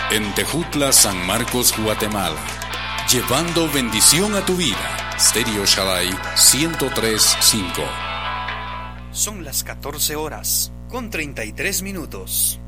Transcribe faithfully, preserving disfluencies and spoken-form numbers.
En Tejutla, San Marcos, Guatemala. Llevando bendición a tu vida. Stereo Shaddai ciento tres punto cinco. Son las catorce horas con treinta y tres minutos.